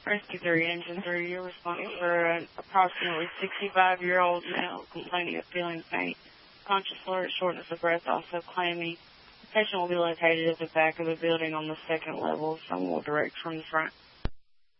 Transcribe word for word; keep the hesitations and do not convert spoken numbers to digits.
Rescue three, Engine three, you're responding for an approximately sixty-five-year-old male complaining of feeling faint, conscious alert, shortness of breath, also claiming the patient will be located at the back of the building on the second level. Someone will direct from the front.